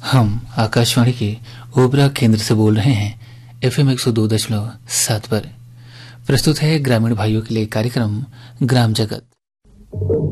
हम आकाशवाणी के ओबरा केंद्र से बोल रहे हैं FM 102.7 पर। प्रस्तुत है ग्रामीण भाइयों के लिए कार्यक्रम ग्राम जगत।